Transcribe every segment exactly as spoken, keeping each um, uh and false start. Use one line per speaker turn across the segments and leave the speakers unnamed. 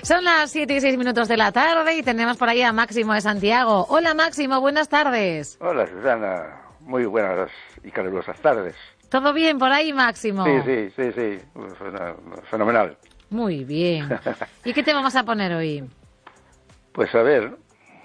Son las siete y seis minutos de la tarde y tenemos por ahí a Máximo de Santiago. Hola Máximo, buenas tardes.
Hola Susana, muy buenas y calurosas tardes.
¿Todo bien por ahí, Máximo?
Sí, sí, sí, sí, fenomenal.
Muy bien. ¿Y qué te vamos a poner hoy?
Pues a ver,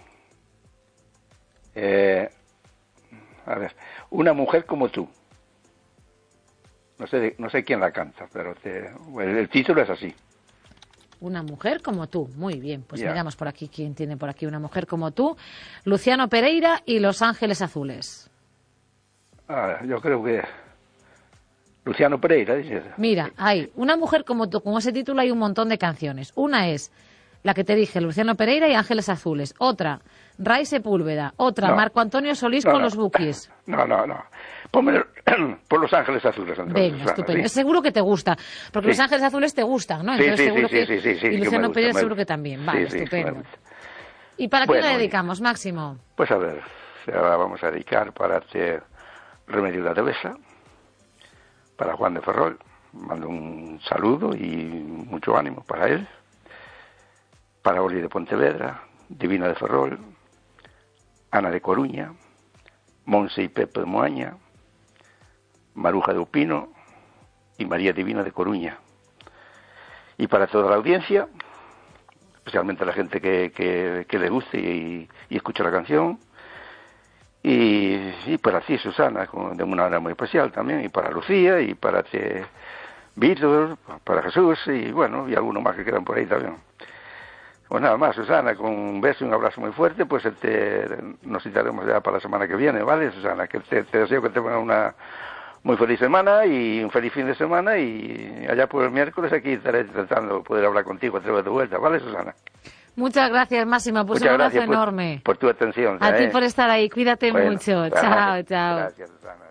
eh, a ver, una mujer como tú. No sé, no sé quién la canta, pero te, el, el título es así.
Una mujer como tú. Muy bien, pues
Yeah.
miramos por aquí quién tiene por aquí una mujer como tú. Luciano Pereira y Los Ángeles Azules.
Ah, yo creo que Luciano Pereira, dices.
Mira, hay una mujer como tú, con ese título hay un montón de canciones. Una es la que te dije, Luciano Pereira y Ángeles Azules. Otra, Ray Sepúlveda. Otra,
No.
Marco Antonio Solís
No,
con
no.
Los Bukis.
No, no, no. Ponme por Los Ángeles Azules. Entonces,
Venga,
Susana,
estupendo.
¿sí?
Seguro que te gusta, porque
Sí.
Los Ángeles Azules te gustan, ¿no?
Sí,
Entonces
sí,
seguro
sí,
que...
sí, sí, sí,
y
que
Luciano
me gusta,
Pereira
me
seguro que
gusta.
también. Vale,
Sí, sí, que
estupendo.
me gusta.
¿Y para
Bueno,
quién la
y-
dedicamos, Máximo?
Pues a ver, ahora vamos a dedicar para este Remedio de Devesa, para Juan de Ferrol. Mando un saludo y mucho ánimo para él. Para Oli de Pontevedra, Divina de Ferrol, Ana de Coruña, Monse y Pepe de Moaña, Maruja de Upino y María Divina de Coruña. Y para toda la audiencia, especialmente la gente que, que, que le guste y, y escuche la canción, y, y para ti, Susana, con, de una manera muy especial también, y para Lucía, y para te, Víctor, para Jesús, y bueno, y algunos más que quedan por ahí también. Pues nada más, Susana, con un beso y un abrazo muy fuerte, pues te, nos citaremos ya para la semana que viene, ¿vale, Susana? Que te, te deseo que tengas una muy feliz semana y un feliz fin de semana, y allá por el miércoles aquí estaré tratando de poder hablar contigo otra vez de vuelta, ¿vale, Susana?
Muchas gracias, Máximo. Pues
Muchas
un abrazo
gracias por,
enorme.
por tu atención.
A
¿eh?
ti por estar ahí. Cuídate
Bueno,
mucho.
gracias,
Chao, chao.
Gracias, Susana.